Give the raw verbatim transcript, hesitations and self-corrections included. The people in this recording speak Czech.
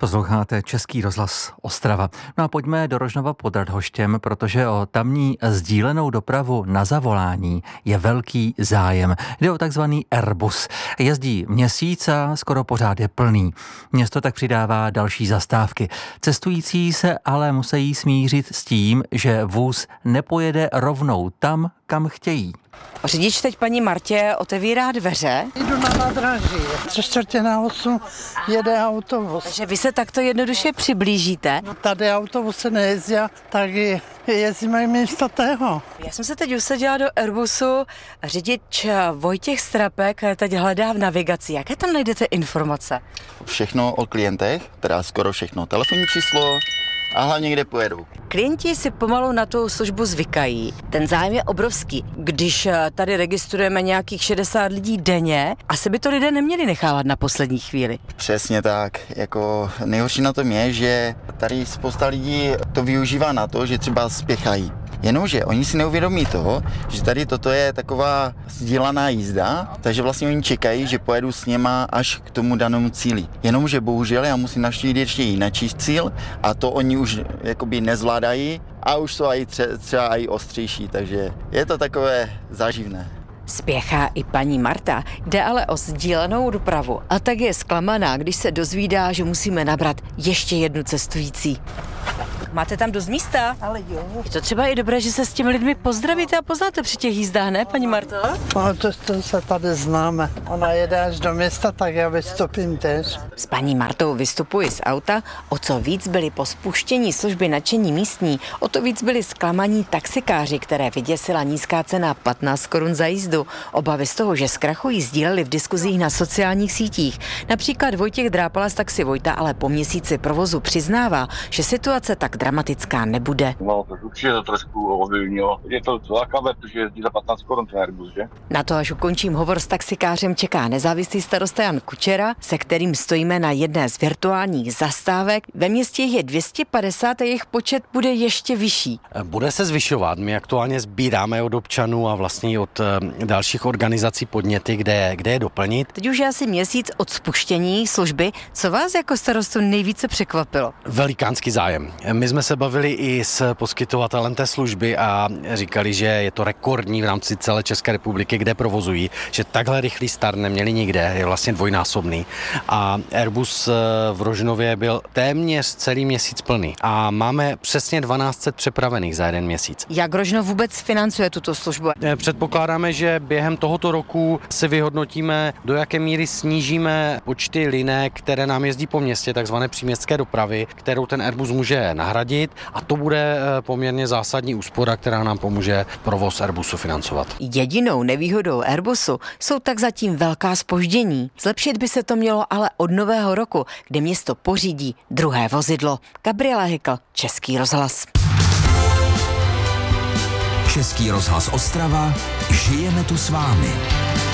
Posloucháte Český rozhlas Ostrava. No a pojďme do Rožnova pod Radhoštěm, protože o tamní sdílenou dopravu na zavolání je velký zájem. Jde o takzvaný Airbus. Jezdí měsíc a skoro pořád je plný. Město tak přidává další zastávky. Cestující se ale musí smířit s tím, že vůz nepojede rovnou tam, kam chtějí. Řidič teď paní Martě otevírá dveře. Jdu na nádraží. Tři čtvrtě na osm jede autobus. Takže vy se takto jednoduše přiblížíte. No, tady autobusy nejezdí, tak jezdíme místo tého. Já jsem se teď usadila do Airbusu. Řidič Vojtěch Strapek teď hledá v navigaci. Jaké tam najdete informace? Všechno o klientech, teda skoro všechno. Telefonní číslo a hlavně kde pojedou. Klienti si pomalu na tu službu zvykají. Ten zájem je obrovský. Když tady registrujeme nějakých šedesát lidí denně, asi by to lidé neměli nechávat na poslední chvíli. Přesně tak. Jako nejhorší na tom je, že tady spousta lidí to využívá na to, že třeba spěchají. Jenomže oni si neuvědomí toho, že tady toto je taková sdílená jízda, takže vlastně oni čekají, že pojedu s něma až k tomu danému cíli. Jenomže bohužel já musím navštívit ještě jiný cíl a to oni už jakoby nezvládají a už jsou i tře- třeba i ostřejší, takže je to takové záživné. Spěchá i paní Marta, jde ale o sdílenou dopravu a tak je zklamaná, když se dozvídá, že musíme nabrat ještě jednu cestující. Máte tam dost místa? Ale jo. Je to třeba i dobré, že se s těmi lidmi pozdravíte a poznáte při těch jízdách, ne, paní Marto? No, to, to se tady známe. Ona jede až do města, tak já vystoupím tež. S paní Martou vystupuji z auta. O co víc byli po spuštění služby nadšení místní, o to víc byli zklamaní taxikáři, které vyděsila nízká cena patnáct korun za jízdu. Obavy z toho, že zkrachují, sdíleli v diskuzích na sociálních sítích. Například Vojtěch Drápala z Taxi Vojta ale po měsíci provozu přiznává, že situace tak dramatická nebude. No, tak určitě to trošku ovlivnilo. Je to lákavé, protože jezdí za patnáct korun ten Airbus, že? Na to, až ukončím hovor s taxikářem, čeká nezávislý starosta Jan Kučera, se kterým stojíme na jedné z virtuálních zastávek. Ve městě je dvě stě padesát a jejich počet bude ještě vyšší. Bude se zvyšovat. My aktuálně sbíráme od občanů a vlastně od dalších organizací podněty, kde, kde je doplnit. Teď už je asi měsíc od spuštění služby. Co vás jako starostu nejvíce překvapilo? Velikánský zájem. My jsme se bavili i s poskytovatelem té služby a říkali, že je to rekordní v rámci celé České republiky, kde provozují, že takhle rychlý start neměli nikde, je vlastně dvojnásobný. A Airbus v Rožnově byl téměř celý měsíc plný a máme přesně dvanáct set přepravených za jeden měsíc. Jak Rožnov vůbec financuje tuto službu? Předpokládáme, že během tohoto roku si vyhodnotíme, do jaké míry snížíme počty linek, které nám jezdí po městě, takzvané příměstské dopravy, kterou ten Airbus může nahradit, a to bude poměrně zásadní úspora, která nám pomůže provoz Airbusu financovat. Jedinou nevýhodou Airbusu jsou tak zatím velká zpoždění. Zlepšit by se to mělo ale od nového roku, kdy město pořídí druhé vozidlo. Gabriela Hykl, Český rozhlas. Český rozhlas Ostrava, žijeme tu s vámi.